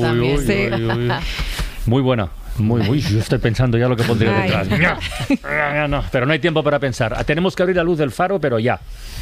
también. Uy. Muy buena. Muy, yo estoy pensando ya lo que pondría detrás. No, pero no hay tiempo para pensar. Tenemos que abrir la luz del faro, pero ya.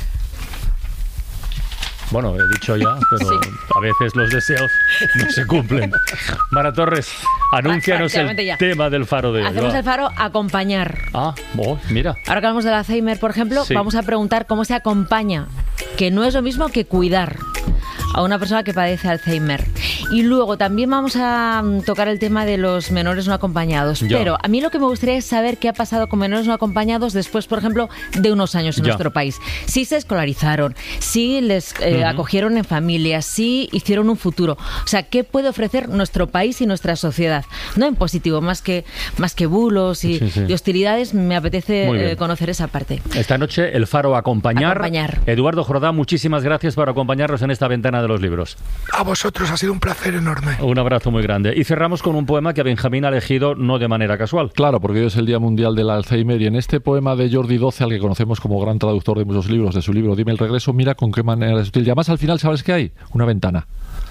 Bueno, he dicho ya, pero sí. A veces los deseos no se cumplen. Mara Torres, anúncianos el tema del faro de hoy. Hacemos el faro acompañar. Mira. Ahora que hablamos del Alzheimer, por ejemplo, vamos a preguntar cómo se acompaña, que no es lo mismo que cuidar a una persona que padece Alzheimer. Y luego también vamos a tocar el tema de los menores no acompañados. Pero a mí lo que me gustaría es saber qué ha pasado con menores no acompañados después, por ejemplo, de unos años en nuestro país. Si se escolarizaron, si les acogieron en familia, si hicieron un futuro. O sea, ¿qué puede ofrecer nuestro país y nuestra sociedad? No en positivo, más que bulos y hostilidades, me apetece conocer esa parte. Esta noche el faro acompañar. Eduardo Jordá, muchísimas gracias por acompañarnos en esta ventana de los libros. A vosotros, ha sido un placer enorme. Un abrazo muy grande. Y cerramos con un poema que Benjamín ha elegido no de manera casual. Claro, porque hoy es el Día Mundial del Alzheimer y en este poema de Jordi Doce, al que conocemos como gran traductor de muchos libros, de su libro Dime el regreso, mira con qué manera es útil. Y además al final, ¿sabes qué hay? Una ventana.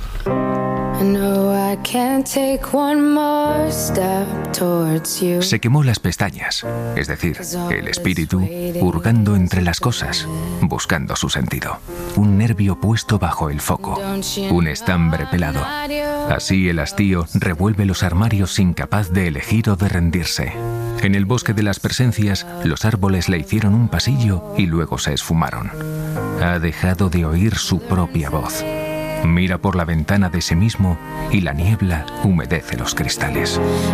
Se quemó las pestañas, es decir, el espíritu, hurgando entre las cosas, buscando su sentido. Un nervio puesto bajo el foco, un estambre pelado. Así el hastío revuelve los armarios incapaz de elegir o de rendirse. En el bosque de las presencias, los árboles le hicieron un pasillo y luego se esfumaron. Ha dejado de oír su propia voz. Mira por la ventana de sí mismo y la niebla humedece los cristales.